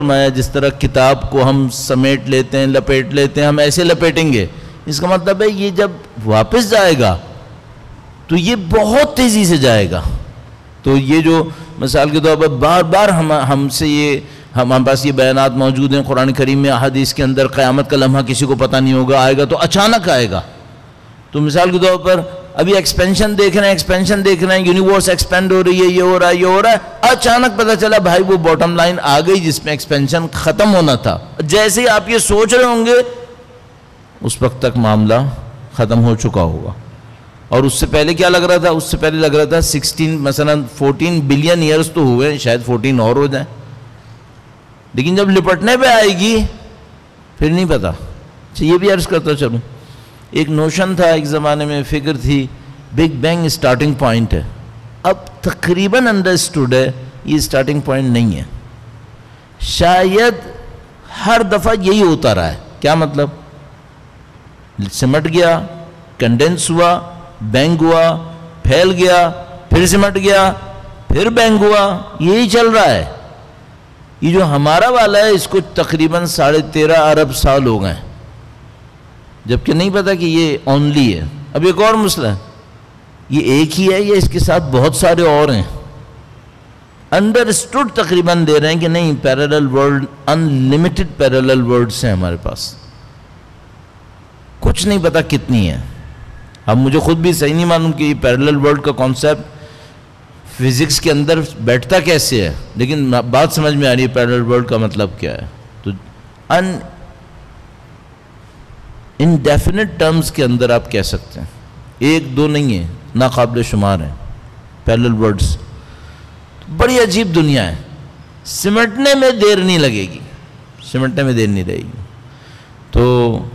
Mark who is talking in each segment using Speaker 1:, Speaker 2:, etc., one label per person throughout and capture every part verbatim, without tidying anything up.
Speaker 1: فرمایا جس طرح کتاب کو ہم سمیٹ لیتے ہیں لپیٹ لیتے ہیں ہم ایسے لپیٹیں گے، اس کا مطلب ہے یہ جب واپس جائے گا تو یہ بہت تیزی سے جائے گا. تو یہ جو مثال کے طور پر بار بار ہم ہم سے یہ ہمارے پاس یہ بیانات موجود ہیں قرآن کریم میں، احادیث کے اندر، قیامت کا لمحہ کسی کو پتہ نہیں ہوگا، آئے گا تو اچانک آئے گا. تو مثال کے طور پر ابھی ایکسپینشن دیکھ رہے ہیں ایکسپینشن دیکھ رہے ہیں یونیورس ایکسپینڈ ہو رہی ہے، یہ ہو رہا ہے یہ ہو رہا ہے، اچانک پتہ چلا بھائی وہ باٹم لائن آ گئی جس میں ایکسپینشن ختم ہونا تھا. جیسے ہی آپ یہ سوچ رہے ہوں گے اس وقت تک معاملہ ختم ہو چکا ہوگا. اور اس سے پہلے کیا لگ رہا تھا؟ اس سے پہلے لگ رہا تھا سکسٹین مثلا فورٹین بلین ایئرز تو ہوئے، شاید فورٹین اور ہو جائیں، لیکن جب لپٹنے پہ آئے گی پھر نہیں پتا. اچھا یہ بھی عرض کرتا چلوں، ایک نوشن تھا ایک زمانے میں، فکر تھی بگ بینگ سٹارٹنگ پوائنٹ ہے. اب تقریباً انڈرسٹوڈ ہے یہ سٹارٹنگ پوائنٹ نہیں ہے، شاید ہر دفعہ یہی ہوتا رہا ہے. کیا مطلب؟ سمٹ گیا، کنڈنس ہوا، بینگ ہوا، پھیل گیا، پھر سمٹ گیا، پھر بینگ ہوا، یہی چل رہا ہے. یہ جو ہمارا والا ہے اس کو تقریباً ساڑھے تیرہ ارب سال ہو گئے، جبکہ نہیں پتا کہ یہ اونلی ہے. اب ایک اور مسئلہ ہے، یہ ایک ہی ہے یا اس کے ساتھ بہت سارے اور ہیں؟ انڈرسٹوڈ تقریباً دے رہے ہیں کہ نہیں، پیرالل ورلڈ، ان لمیٹڈ پیرالل ورلڈز ہیں ہمارے پاس، کچھ نہیں پتا کتنی ہے. اب مجھے خود بھی صحیح نہیں معلوم کہ یہ پیرالل ورلڈ کا کانسیپٹ فزکس کے اندر بیٹھتا کیسے ہے، لیکن بات سمجھ میں آ رہی ہے پیرالل ورلڈ کا مطلب کیا ہے. تو ان انڈیفینٹ ٹرمز کے اندر آپ کہہ سکتے ہیں، ایک دو نہیں ہیں، ناقابل شمار ہیں پیرالل ورلڈز. بڑی عجیب دنیا ہے، سمٹنے میں دیر نہیں لگے گی، سمٹنے میں دیر نہیں رہے گی. تو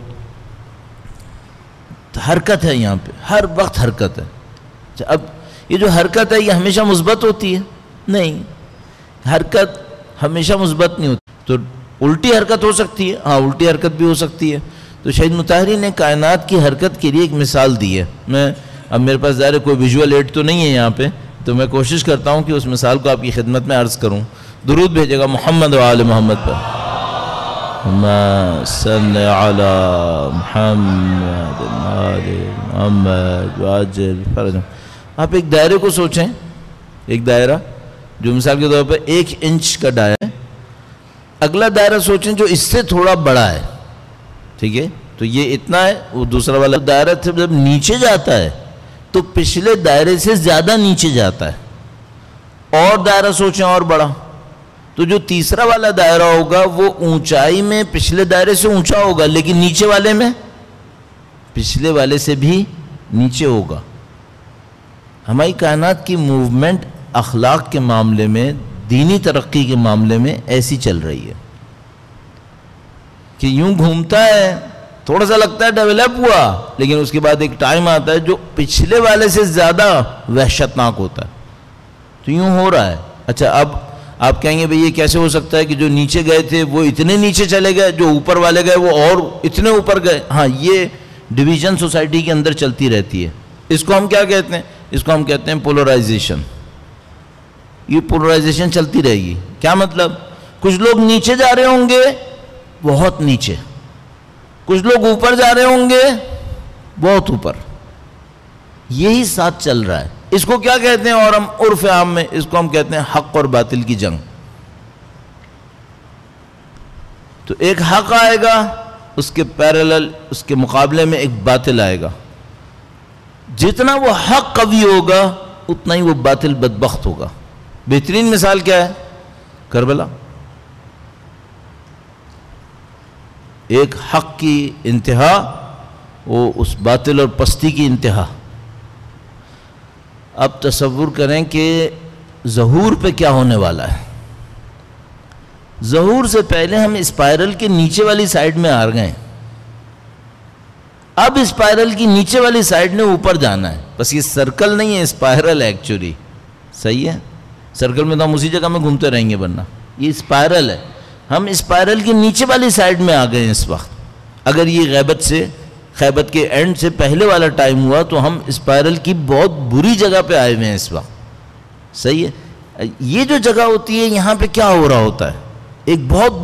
Speaker 1: حرکت ہے یہاں پہ، ہر وقت حرکت ہے. اب یہ جو حرکت ہے یہ ہمیشہ مثبت ہوتی ہے؟ نہیں، حرکت ہمیشہ مثبت نہیں ہوتی. تو الٹی حرکت ہو سکتی ہے، ہاں الٹی حرکت بھی ہو سکتی ہے. تو شہید مطہری نے کائنات کی حرکت کے لیے ایک مثال دی ہے. میں اب میرے پاس ظاہر کوئی ویژول ایڈ تو نہیں ہے یہاں پہ، تو میں کوشش کرتا ہوں کہ اس مثال کو آپ کی خدمت میں عرض کروں. درود بھیجے گا محمد و آل محمد پر. اللہم صلی علی محمد آل محمد وعجل فرجہم. آپ ایک دائرے کو سوچیں، ایک دائرہ جو مثال کے طور پر ایک انچ کا دائرہ ہے. اگلا دائرہ سوچیں جو اس سے تھوڑا بڑا ہے، ٹھیک ہے؟ تو یہ اتنا ہے، وہ دوسرا والا دائرہ جب نیچے جاتا ہے تو پچھلے دائرے سے زیادہ نیچے جاتا ہے. اور دائرہ سوچیں اور بڑا، تو جو تیسرا والا دائرہ ہوگا وہ اونچائی میں پچھلے دائرے سے اونچا ہوگا، لیکن نیچے والے میں پچھلے والے سے بھی نیچے ہوگا. ہماری کائنات کی موومنٹ اخلاق کے معاملے میں، دینی ترقی کے معاملے میں ایسی چل رہی ہے کہ یوں گھومتا ہے، تھوڑا سا لگتا ہے ڈیولپ ہوا، لیکن اس کے بعد ایک ٹائم آتا ہے جو پچھلے والے سے زیادہ وحشتناک ہوتا ہے. تو یوں ہو رہا ہے. اچھا اب آپ کہیں گے بھئی یہ کیسے ہو سکتا ہے کہ جو نیچے گئے تھے وہ اتنے نیچے چلے گئے، جو اوپر والے گئے وہ اور اتنے اوپر گئے؟ ہاں، یہ ڈویژن سوسائٹی کے اندر چلتی رہتی ہے. اس کو ہم کیا کہتے ہیں؟ اس کو ہم کہتے ہیں پولرائزیشن. یہ پولرائزیشن چلتی رہے گی. کیا مطلب؟ کچھ لوگ نیچے جا رہے ہوں گے بہت نیچے، کچھ لوگ اوپر جا رہے ہوں گے بہت اوپر. یہی ساتھ چل رہا ہے. اس کو کیا کہتے ہیں؟ اور ہم عرف عام میں اس کو ہم کہتے ہیں حق اور باطل کی جنگ. تو ایک حق آئے گا، اس کے پیرالل، اس کے مقابلے میں ایک باطل آئے گا. جتنا وہ حق قوی ہوگا اتنا ہی وہ باطل بدبخت ہوگا. بہترین مثال کیا ہے؟ کربلا. ایک حق کی انتہا، وہ اس باطل اور پستی کی انتہا. اب تصور کریں کہ ظہور پہ کیا ہونے والا ہے. ظہور سے پہلے ہم اسپائرل کے نیچے والی سائیڈ میں آ گئے، اب اسپائرل کی نیچے والی سائیڈ نے اوپر جانا ہے. بس یہ سرکل نہیں ہے، اسپائرل ہے ایکچولی. صحیح ہے؟ سرکل میں تو ہم اسی جگہ میں گھومتے رہیں گے، ورنہ یہ اسپائرل ہے. ہم اسپائرل کی نیچے والی سائیڈ میں آ گئے ہیں اس وقت. اگر یہ غیبت سے، خیبت کے اینڈ سے پہلے والا ٹائم ہوا تو ہم اسپائرل کی بہت بری جگہ پہ آئے ہوئے ہیں اس وقت. صحیح ہے؟ یہ جو جگہ ہوتی ہے یہاں پہ کیا ہو رہا ہوتا ہے؟ ایک بہت